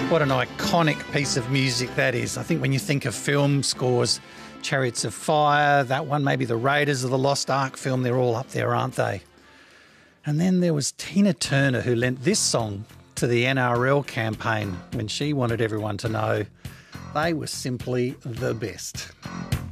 What an iconic piece of music that is. I think when you think of film scores, Chariots of Fire, that one, maybe the Raiders of the Lost Ark film, they're all up there, aren't they? And then there was Tina Turner, who lent this song to the NRL campaign when she wanted everyone to know they were simply the best.